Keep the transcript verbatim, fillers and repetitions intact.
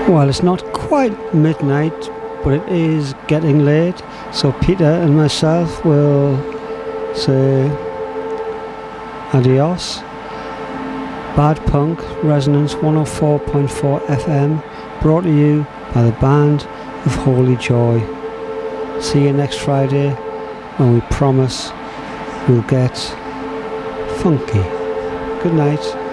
Well, it's not quite midnight, but it is getting late, so Peter and myself will say adios. Bad Punk, Resonance one oh four point four F M, brought to you by the Band of Holy Joy. See you next Friday, when we promise we'll get funky. Good night.